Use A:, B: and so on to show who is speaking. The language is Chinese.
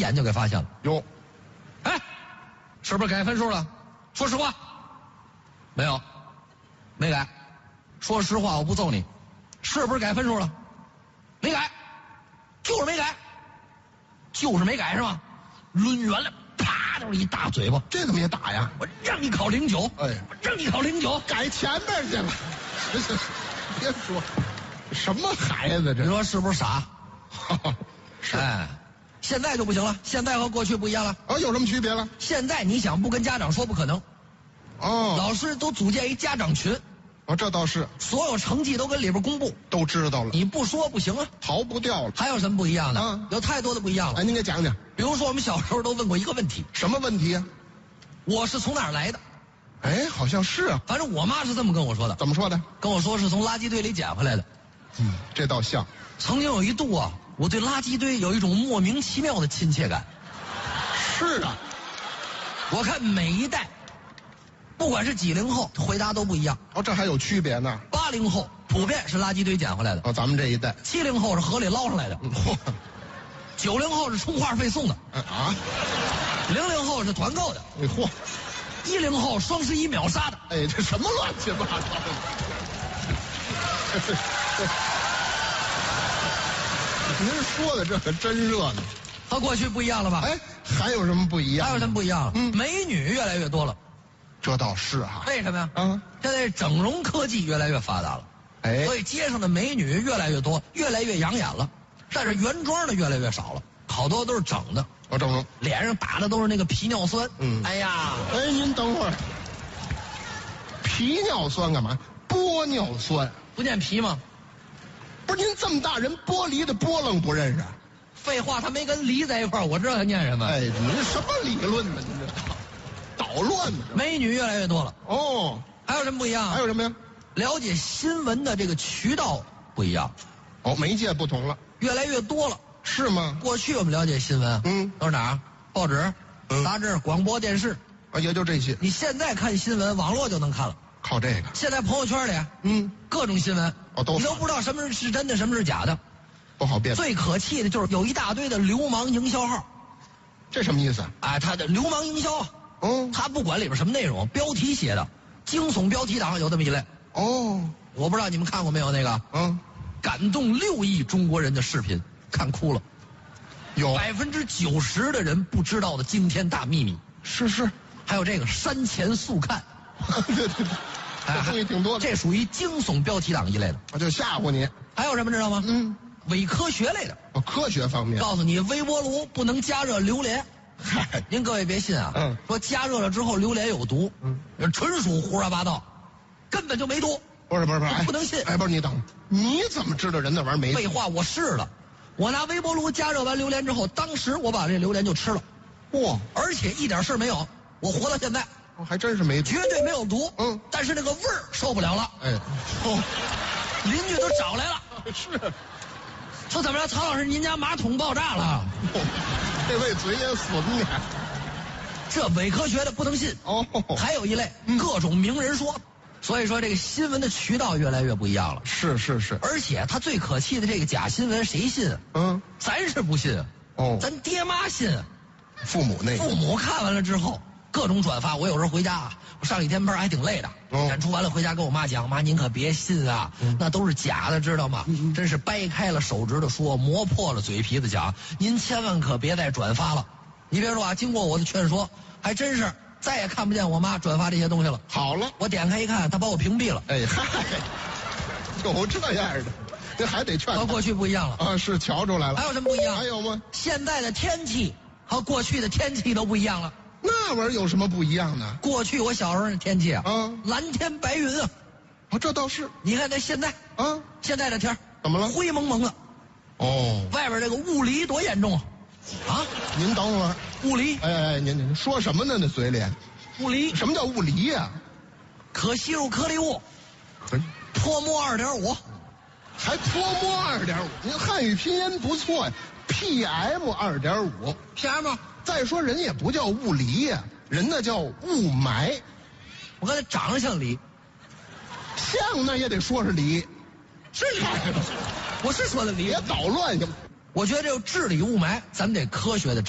A: 眼就给发现了。
B: 哟，
A: 哎，是不是改分数了？说实话。没有，没改。说实话，我不揍你。是不是改分数了？没改，就是没改，就是没改是吧？抡圆了，啪就是一大嘴巴。
B: 这怎么也打呀？
A: 我让你考09，
B: 哎，
A: 我让你考09，
B: 改前边去了。行，别说，什么孩子这？
A: 你说是不是傻？
B: 是。
A: 哎，现在就不行了，现在和过去不一样了。
B: 有什么区别了？
A: 现在你想不跟家长说不可能。
B: 哦，
A: 老师都组建一家长群。
B: 这倒是，
A: 所有成绩都跟里边公布，
B: 都知道了。
A: 你不说不行啊，
B: 逃不掉了。
A: 还有什么不一样的？有太多的不一样了。
B: 哎，您给讲讲。
A: 比如说我们小时候都问过一个问题，
B: 什么问题啊？
A: 我是从哪儿来的？
B: 哎，好像是啊。
A: 反正我妈是这么跟我说的。
B: 怎么说的？
A: 跟我说是从垃圾堆里捡回来的。
B: 这倒像。
A: 曾经有一度啊，我对垃圾堆有一种莫名其妙的亲切感。
B: 是啊。
A: 我看每一代，不管是90后，回答都不一样。
B: 这还有区别呢。
A: 80后普遍是垃圾堆捡回来的。
B: 咱们这一代。
A: 70后是河里捞上来的。90后是充话费送的。00后是团购的。10后双11秒杀的。
B: 哎，这什么乱七八糟的？您说的这可真热闹。
A: 和过去不一样了吧？
B: 哎，还有什么不一样？
A: 还有什么不一样？美女越来越多了。
B: 这倒是啊。
A: 为什么呀？现在整容科技越来越发达了。
B: 哎，
A: 所以街上的美女越来越多，越来越养眼了。但是原装的越来越少了，好多都是整的。
B: 整容，
A: 脸上打的都是那个皮尿酸。哎呀，
B: 您等会儿，皮尿酸干嘛？玻尿酸
A: 不念皮吗？
B: 不是，您这么大人，玻璃的玻棱不认识？
A: 废话，他没跟梨在一块儿，我知道他念什么。
B: 哎，您什么理论呢？您这捣乱呢？
A: 美女越来越多了。还有什么不一样？
B: 还有什么呀？
A: 了解新闻的这个渠道不一样。
B: 媒介不同了，
A: 越来越多了。
B: 是吗？
A: 过去我们了解新闻，都是哪儿？报纸、杂志、广播电视，
B: 也就这些。
A: 你现在看新闻，网络就能看了。
B: 靠这个。
A: 现在朋友圈里，各种新闻，你都不知道什么是真的，什么是假的，
B: 不好辨。
A: 最可气的就是有一大堆的流氓营销号。
B: 这什么意思？
A: 哎，他的流氓营销，他不管里边什么内容，标题写的惊悚标题党有这么一类。我不知道你们看过没有那个，感动6亿中国人的视频。看哭了，
B: 有
A: 90%的人不知道的惊天大秘密。
B: 是，
A: 还有这个山前速看，
B: 对，这东西挺多的。
A: 这属于惊悚标题党一类的，
B: 就吓唬你。
A: 还有什么知道吗？伪科学类的。
B: 科学方面，
A: 告诉你微波炉不能加热榴莲。您各位别信啊，说加热了之后榴莲有毒，纯属胡说八道，根本就没毒。
B: 不是，
A: 不能信。
B: 哎，不是，你等，你怎么知道人那玩意儿没毒？
A: 废话，我试了。我拿微波炉加热完榴莲之后，当时我把这榴莲就吃了，而且一点事没有，我活到现在，
B: 还真是没毒，
A: 绝对没有毒，但是那个味儿受不了了，邻居都找来了，
B: 是，
A: 说怎么着，曹老师您家马桶爆炸了，
B: 这位嘴也损你，
A: 这伪科学的不能信。还有一类各种名人说。所以说这个新闻的渠道越来越不一样了。
B: 是，
A: 而且他最可气的这个假新闻谁信？咱是不信。咱爹妈信。
B: 父母
A: 看完了之后各种转发。我有时候回家我上1天班还挺累的，演出完了回家跟我妈讲，妈您可别信啊，那都是假的，知道吗？真是掰开了手指头说，磨破了嘴皮子讲，您千万可别再转发了。你别说啊，经过我的劝说，还真是再也看不见我妈转发这些东西了。
B: 好了，
A: 我点开一看，她把我屏蔽了。
B: 哎嗨，有这样的，这还得劝。
A: 和过去不一样了
B: 是瞧出来了。
A: 还有什么不一样？
B: 还有吗？
A: 现在的天气和过去的天气都不一样了。
B: 那玩意儿有什么不一样呢？
A: 过去我小时候的天气蓝天白云啊。
B: 这倒是。
A: 你看现在现在的天
B: 怎么了？
A: 灰蒙蒙的。外边这个雾离多严重啊！
B: 您等会儿。
A: 雾离。
B: 哎，您说什么呢？那嘴里。
A: 雾离。
B: 什么叫雾离呀？
A: 可吸入颗粒物。脱墨2.5。
B: 还脱墨2.5？您汉语拼音不错呀。PM 2.5。
A: PM。
B: 再说人也不叫雾离呀，人那叫雾霾。
A: 我看他长得像梨。
B: 像那也得说是梨。
A: 是梨。我是说的梨。
B: 别捣乱行吗？
A: 我觉得这个治理雾霾，咱们得科学的治。